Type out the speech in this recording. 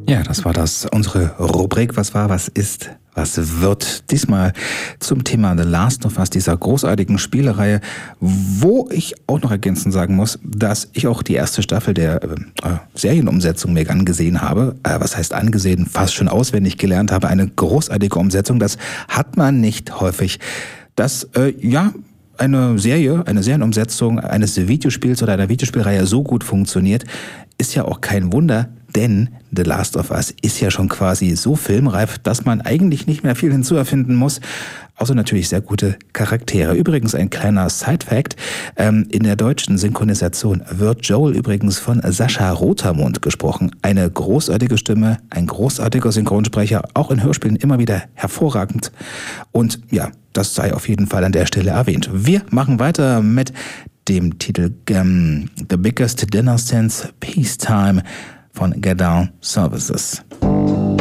Ja, das war das. Unsere Rubrik Was war, was ist, was wird. Diesmal zum Thema The Last of Us, dieser großartigen Spielereihe, wo ich auch noch ergänzend sagen muss, dass ich auch die erste Staffel der Serienumsetzung mir angesehen habe. Was heißt angesehen? Fast schon auswendig gelernt habe. Eine großartige Umsetzung. Das hat man nicht häufig. Das, eine Serienumsetzung eines Videospiels oder einer Videospielreihe so gut funktioniert, ist ja auch kein Wunder, denn The Last of Us ist ja schon quasi so filmreif, dass man eigentlich nicht mehr viel hinzuerfinden muss, außer natürlich sehr gute Charaktere. Übrigens ein kleiner Side-Fact, in der deutschen Synchronisation wird Joel übrigens von Sascha Rotermund gesprochen. Eine großartige Stimme, ein großartiger Synchronsprecher, auch in Hörspielen immer wieder hervorragend. Und ja, das sei auf jeden Fall an der Stelle erwähnt. Wir machen weiter mit dem Titel The Biggest Dinner Since Peacetime von Get Down Services.